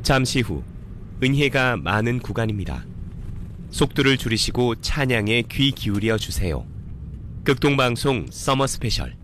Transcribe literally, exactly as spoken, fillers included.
잠시 후 은혜가 많은 구간입니다. 속도를 줄이시고 찬양에 귀 기울여 주세요. 극동방송 서머 스페셜